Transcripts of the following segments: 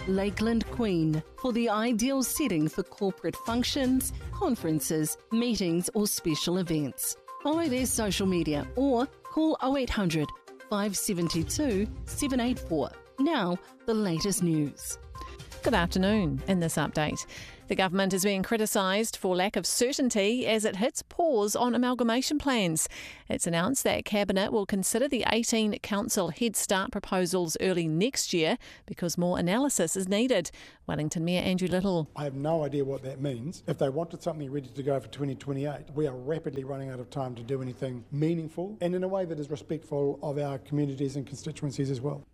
Lakeland Queen for the ideal setting for corporate functions, conferences, meetings or special events. Follow their social media or call 0800 572 784. Now, the latest news. Good afternoon. In this update, the government is being criticised for lack of certainty as it hits pause on amalgamation plans. It's announced that Cabinet will consider the 18 council Head Start proposals early next year because more analysis is needed. Wellington Mayor Andrew Little. I have no idea what that means. If they wanted something ready to go for 2028, we are rapidly running out of time to do anything meaningful and in a way that is respectful of our communities and constituencies as well.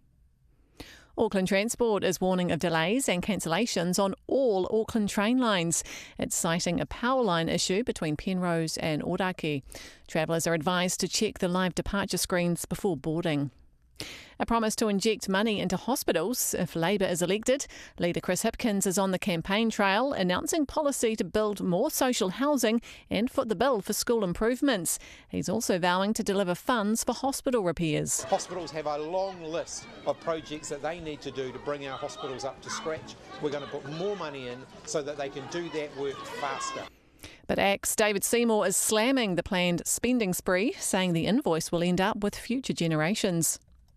Auckland Transport is warning of delays and cancellations on all Auckland train lines. It's citing a power line issue between Penrose and Oraki. Travellers are advised to check the live departure screens before boarding. A promise to inject money into hospitals if Labour is elected. Leader Chris Hipkins is on the campaign trail, announcing policy to build more social housing and foot the bill for school improvements. He's also vowing to deliver funds for hospital repairs. Hospitals have a long list of projects that they need to do to bring our hospitals up to scratch. We're going to put more money in so that they can do that work faster. But ACT's David Seymour is slamming the planned spending spree, saying the invoice will end up with future generations.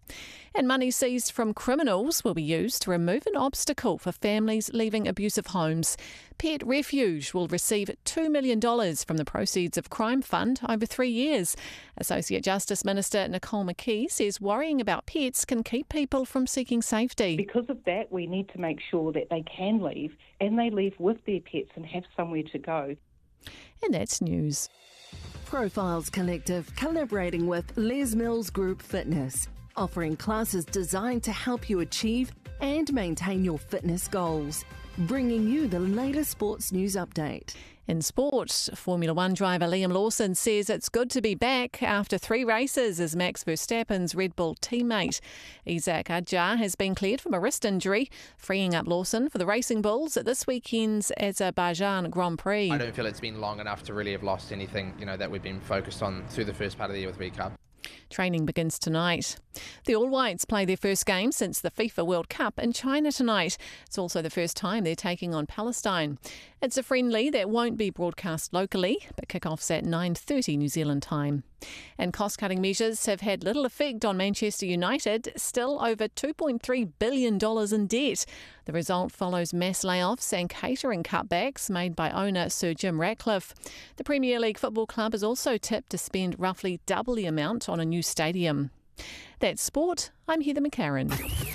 And money seized from criminals will be used to remove an obstacle for families leaving abusive homes. Pet Refuge will receive $2 million from the proceeds of Crime Fund over 3 years. Associate Justice Minister Nicole McKee says worrying about pets can keep people from seeking safety. Because of that, we need to make sure that they can leave and they leave with their pets and have somewhere to go. And that's news. Profiles Collective collaborating with Les Mills Group Fitness, offering classes designed to help you achieve and maintain your fitness goals. Bringing you the latest sports news update. In sport, Formula One driver Liam Lawson says it's good to be back after 3 races as Max Verstappen's Red Bull teammate. Isaac Adjar has been cleared from a wrist injury, freeing up Lawson for the Racing Bulls at this weekend's Azerbaijan Grand Prix. I don't feel it's been long enough to really have lost anything, that we've been focused on through the first part of the year with V Cup. Training begins tonight. The All Whites play their first game since the FIFA World Cup in China tonight. It's also the first time they're taking on Palestine. It's a friendly that won't be broadcast locally, but kick-off's at 9:30 New Zealand time. And cost-cutting measures have had little effect on Manchester United, still over $2.3 billion in debt. The result follows mass layoffs and catering cutbacks made by owner Sir Jim Ratcliffe. The Premier League Football Club is also tipped to spend roughly double the amount on a new stadium. That's sport. I'm Heather McCarran.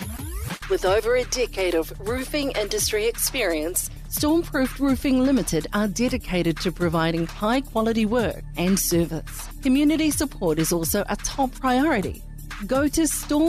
With over a decade of roofing industry experience, Stormproof Roofing Limited are dedicated to providing high-quality work and service. Community support is also a top priority. Go to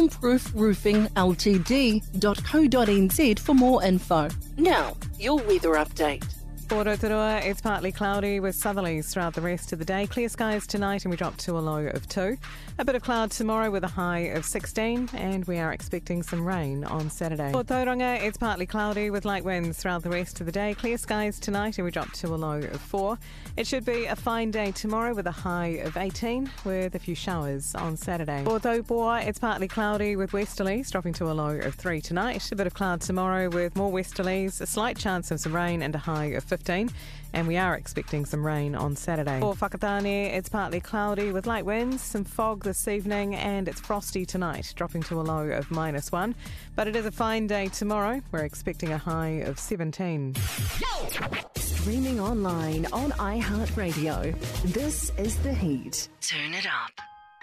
stormproofroofingltd.co.nz for more info. Now, your weather update. For Rotorua, it's partly cloudy with southerlies throughout the rest of the day. Clear skies tonight and we drop to a low of 2. A bit of cloud tomorrow with a high of 16 and we are expecting some rain on Saturday. For Tauranga, it's partly cloudy with light winds throughout the rest of the day. Clear skies tonight and we drop to a low of 4. It should be a fine day tomorrow with a high of 18 with a few showers on Saturday. For Taupoa, it's partly cloudy with westerlies dropping to a low of 3 tonight. A bit of cloud tomorrow with more westerlies, a slight chance of some rain and a high of 15. And we are expecting some rain on Saturday. For Whakatane, it's partly cloudy with light winds, some fog this evening, and it's frosty tonight, dropping to a low of -1. But it is a fine day tomorrow. We're expecting a high of 17. Streaming online on iHeartRadio. This is The Heat. Turn it up.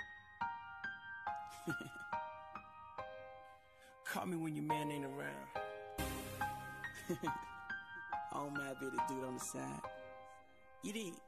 Call me when your man ain't around. I don't mind being the dude on the side. You did.